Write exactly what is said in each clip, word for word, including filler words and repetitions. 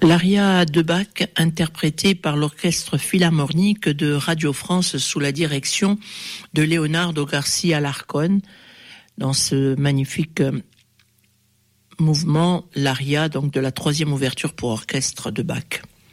L'aria de Bach, interprétée par l'Orchestre Philharmonique de Radio France sous la direction de Leonardo García Alarcón, dans ce magnifique mouvement, l'aria donc de la troisième ouverture pour orchestre de Bach.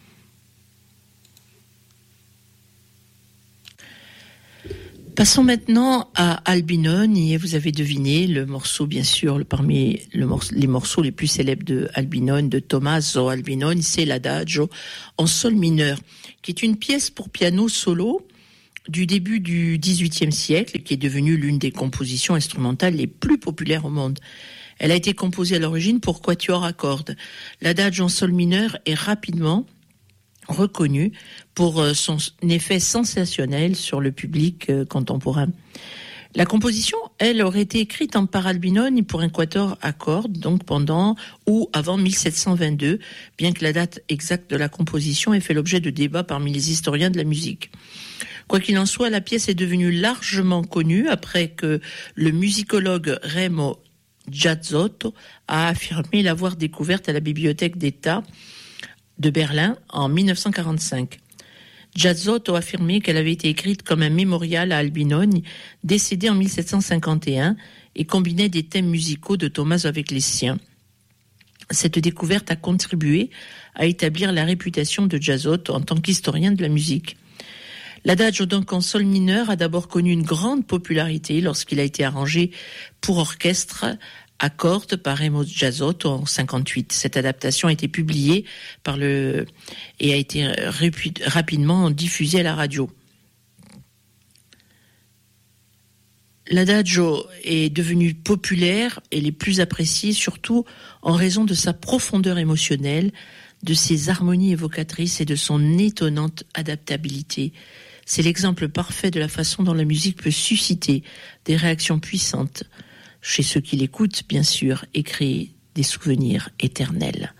Passons maintenant à Albinoni, et vous avez deviné le morceau, bien sûr, le, parmi le morceau, les morceaux les plus célèbres de Albinoni, de Tommaso Albinoni, c'est l'Adagio en sol mineur, qui est une pièce pour piano solo du début du dix-huitième siècle, qui est devenue l'une des compositions instrumentales les plus populaires au monde. Elle a été composée à l'origine pour quatuor à cordes. L'Adagio en sol mineur est rapidement reconnu pour son effet sensationnel sur le public contemporain. La composition, elle, aurait été écrite en par Albinoni pour un quatuor à cordes, donc pendant ou avant mille sept cent vingt-deux, bien que la date exacte de la composition ait fait l'objet de débats parmi les historiens de la musique. Quoi qu'il en soit, la pièce est devenue largement connue après que le musicologue Remo Giazzotto a affirmé l'avoir découverte à la Bibliothèque d'État de Berlin en mille neuf cent quarante-cinq. Giazzotto a affirmé qu'elle avait été écrite comme un mémorial à Albinoni, décédé en mille sept cent cinquante et un, et combinait des thèmes musicaux de Tommaso avec les siens. Cette découverte a contribué à établir la réputation de Giazzotto en tant qu'historien de la musique. L'Adagio donc en sol mineur a d'abord connu une grande popularité lorsqu'il a été arrangé pour orchestre à cordes par Remo Giazzotto en cinquante-huit. Cette adaptation a été publiée par le et a été répu... rapidement diffusée à la radio. L'Adagio est devenu populaire et les plus appréciés surtout en raison de sa profondeur émotionnelle, de ses harmonies évocatrices et de son étonnante adaptabilité. C'est l'exemple parfait de la façon dont la musique peut susciter des réactions puissantes chez ceux qui l'écoutent, bien sûr, et créer des souvenirs éternels.